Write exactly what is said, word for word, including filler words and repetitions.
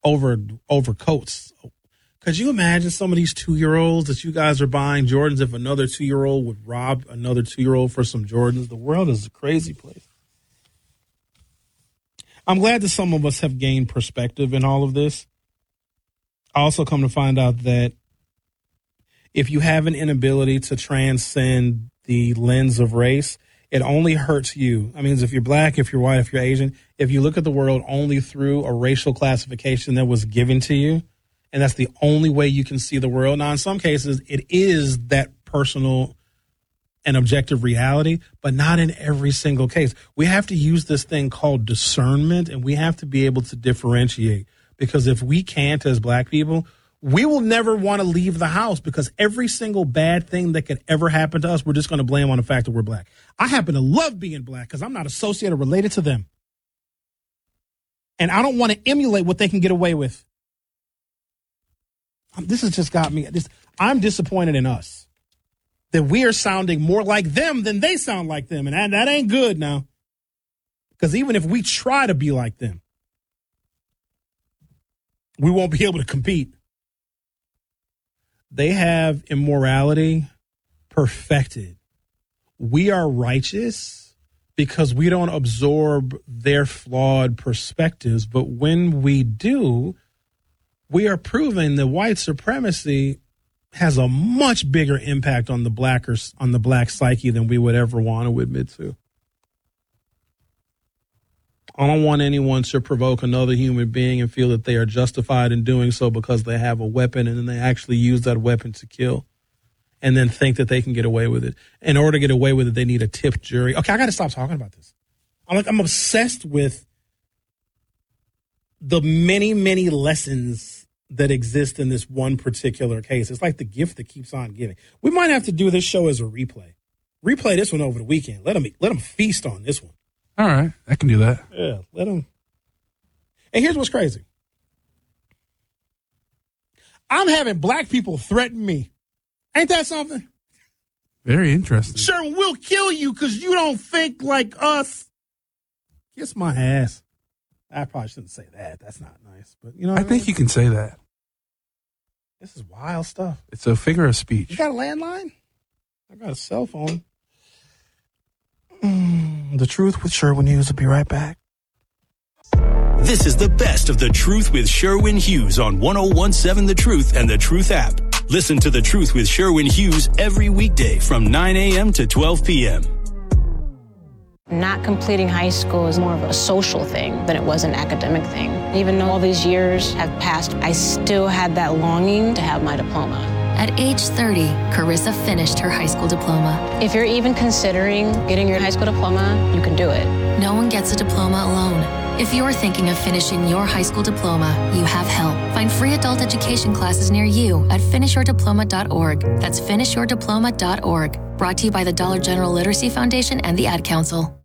over over coats. Could you imagine some of these two-year-olds that you guys are buying Jordans if another two-year-old would rob another two-year-old for some Jordans? The world is a crazy place. I'm glad that some of us have gained perspective in all of this. I also come to find out that if you have an inability to transcend the lens of race, it only hurts you. I mean, if you're black, if you're white, if you're Asian, if you look at the world only through a racial classification that was given to you, and that's the only way you can see the world. Now, in some cases, it is that personal and objective reality, but not in every single case. We have to use this thing called discernment, and we have to be able to differentiate. Because if we can't as black people, we will never want to leave the house because every single bad thing that could ever happen to us, we're just going to blame on the fact that we're black. I happen to love being black because I'm not associated or related to them. And I don't want to emulate what they can get away with. This has just got me. This, I'm disappointed in us that we are sounding more like them than they sound like them. And that, that ain't good now. Because even if we try to be like them, we won't be able to compete. They have immorality perfected. We are righteous because we don't absorb their flawed perspectives. But when we do, we are proving that white supremacy has a much bigger impact on the black or on the black psyche than we would ever want to admit to. I don't want anyone to provoke another human being and feel that they are justified in doing so because they have a weapon and then they actually use that weapon to kill and then think that they can get away with it. In order to get away with it, they need a tipped jury. Okay, I got to stop talking about this. I'm like, I'm obsessed with the many, many lessons that exist in this one particular case. It's like the gift that keeps on giving. We might have to do this show as a replay. Replay this one over the weekend. Let them, let them feast on this one. All right, I can do that. Yeah, let them. And here's what's crazy. I'm having black people threaten me. Ain't that something? Very interesting. Sure, we'll kill you because you don't think like us. Kiss my ass. I probably shouldn't say that. That's not nice. But you know, I think I mean? You can say that. This is wild stuff. It's a figure of speech. You got a landline? I got a cell phone. Mm, the Truth with Sherwin Hughes will be right back. This is the best of The Truth with Sherwin Hughes on one oh one seven The Truth and The Truth app. Listen to The Truth with Sherwin Hughes every weekday from nine a.m. to twelve p.m. Not completing high school is more of a social thing than it was an academic thing. Even though all these years have passed, I still had that longing to have my diploma. At age thirty, Carissa finished her high school diploma. If you're even considering getting your high school diploma, you can do it. No one gets a diploma alone. If you're thinking of finishing your high school diploma, you have help. Find free adult education classes near you at finish your diploma dot org. That's finish your diploma dot org. Brought to you by the Dollar General Literacy Foundation and the Ad Council.